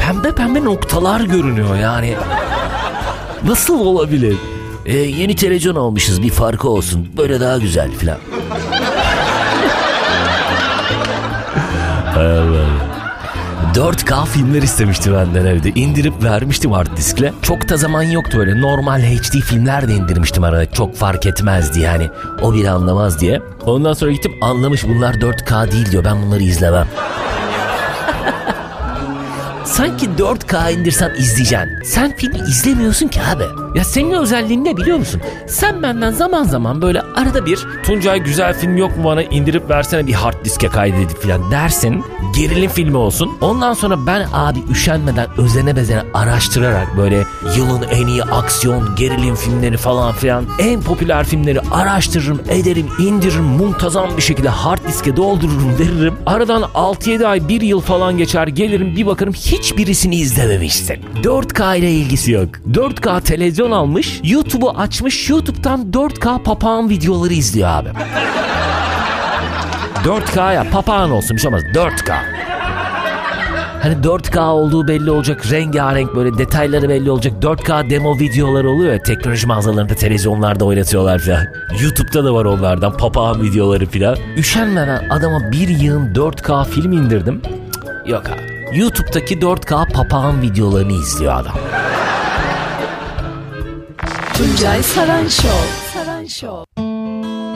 pembe pembe noktalar görünüyor yani. Nasıl olabilir? Yeni televizyon almışız, bir farkı olsun. Böyle daha güzel filan. Evet. 4K filmler istemişti benden evde. İndirip vermiştim hard diskle. Çok da zaman yoktu öyle. Normal HD filmler de indirmiştim arada. Çok fark etmezdi yani. O bile anlamaz diye. Ondan sonra gittim, anlamış bunlar 4K değil diyor. Ben bunları izlemem. Sanki 4K indirsen izleyeceksin. Sen filmi izlemiyorsun ki abi. Ya senin özelliğin ne biliyor musun? Sen benden zaman zaman böyle arada bir Tuncay güzel film yok mu bana indirip versene bir hard diske kaydedip falan dersin. Gerilim filmi olsun. Ondan sonra ben abi üşenmeden özene bezene araştırarak böyle yılın en iyi aksiyon gerilim filmleri falan filan en popüler filmleri araştırırım, ederim, indiririm, muntazam bir şekilde hard diske doldururum, veririm. Aradan 6-7 ay 1 yıl falan geçer, gelirim bir bakarım hiçbirisini izlememişsin. 4K ile ilgisi yok. 4K televizyon almış, YouTube'u açmış, YouTube'dan 4K papağan videoları izliyor abi. 4K ya papağan olsun bir şey olmaz. 4K. Hani 4K olduğu belli olacak, rengarenk böyle detayları belli olacak 4K demo videoları oluyor ya, teknoloji mağazalarında, televizyonlarda oynatıyorlar falan. YouTube'da da var onlardan papağan videoları falan. Üşenmeden adama bir yığın 4K film indirdim. Cık, yok abi. YouTube'daki 4K papağan videolarını izliyor adam. Tuncay Saran Show.